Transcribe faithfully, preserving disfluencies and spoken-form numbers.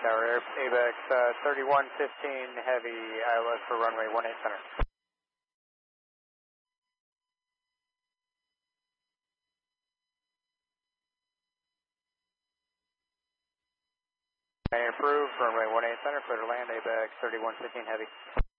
Tower Air, ABEX uh, thirty-one fifteen Heavy, I L S for runway one eight center. May approved, runway one eight center, clear to land, ABEX thirty-one fifteen Heavy.